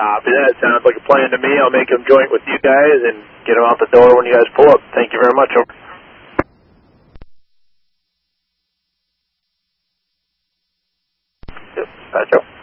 Copy that. Sounds like a plan to me. I'll make him joint with you guys and get him out the door when you guys pull up. Thank you very much. Over. Yep. Patch up.